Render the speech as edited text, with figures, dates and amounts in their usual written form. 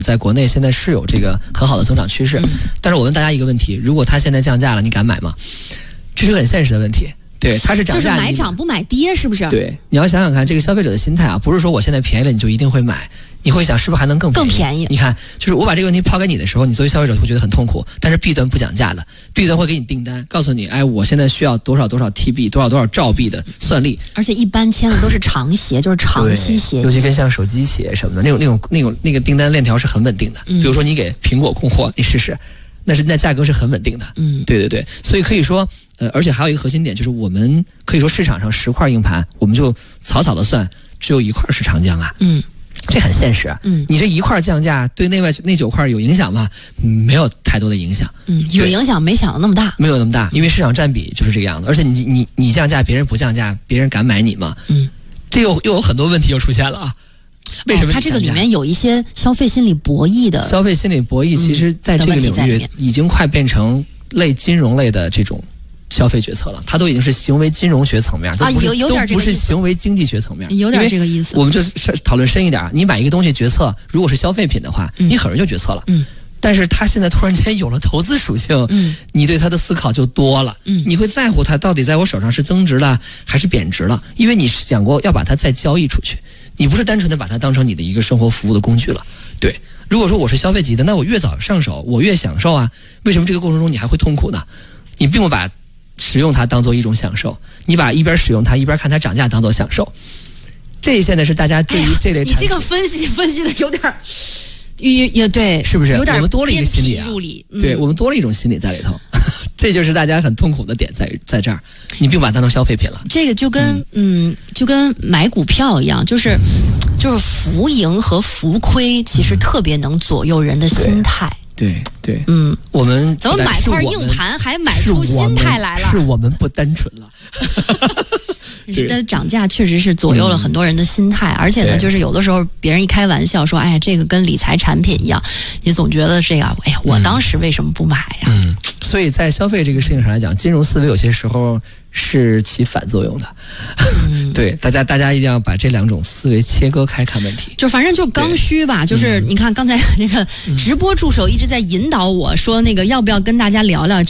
在国内现在是有这个很好的增长趋势，但是我问大家一个问题：如果它现在降价了，你敢买吗？这是个很现实的问题。对，它是涨价， 就是买涨不买跌，是不是？ 对，你要想想看，这个消费者的心态啊，不是说我现在便宜了你就一定会买，你会想是不是还能更便宜？ 你看，就是我把这个问题抛给你的时候，你作为消费者会觉得很痛苦，但是 B 端不讲价的 ，B 端会给你订单，告诉你，哎，我现在需要多少多少 TB， 多少多少兆 B 的算力， 而且一般签的都是长协，就是长期协议， 尤其跟像手机企业什么的，那个订单链条是很稳定的。比如说你给苹果供货，你试试。那价格是很稳定的，对对对，所以可以说，而且还有一个核心点，就是我们可以说市场上10块硬盘，我们就草草的算，只有1块是长江啊，这很现实啊，你这1块降价对那9块有影响吗？没有太多的影响， 有影响没想的那么大， 没有那么大，因为市场占比就是这个样子，而且你降价，别人不降价，别人敢买你吗？这又有很多问题又出现了啊。为什么？ 它这个里面有一些消费心理博弈的， 消费心理博弈，其实在这个领域已经快变成金融类的这种消费决策了，它都已经是行为金融学层面， 有点都不是行为经济学层面， 有点这个意思。 我们就讨论深一点，你买一个东西决策，如果是消费品的话，你很容易就决策了，但是它现在突然间有了投资属性，你对它的思考就多了，你会在乎它到底在我手上是增值了还是贬值了，因为你想过要把它再交易出去。你不是单纯的把它当成你的一个生活服务的工具了，对。如果说我是消费级的，那我越早上手，我越享受啊。为什么这个过程中你还会痛苦呢？你并不把使用它当做一种享受，你把一边使用它一边看它涨价当做享受。这现在是大家对于这类产品， 你这个分析的有点也对， 是不是？ 有点我们多了一个心理啊，对，我们多了一种心理在里头。这就是大家很痛苦的点在这儿，你并把它当成消费品了。 这个就跟买股票一样，就是浮盈和浮亏，其实特别能左右人的心态。 对，我们怎么买块硬盘还买出心态来了？ 是我们不单纯了。 但涨价确实是左右了很多人的心态，而且呢，就是有的时候别人一开玩笑说，哎呀，这个跟理财产品一样，你总觉得这个，哎呀，我当时为什么不买呀？ 所以在消费这个事情上来讲，金融思维有些时候是起反作用的。对，大家一定要把这两种思维切割开看问题。 就反正就刚需吧，就是你看刚才那个直播助手一直在引导我说，那个要不要跟大家聊聊。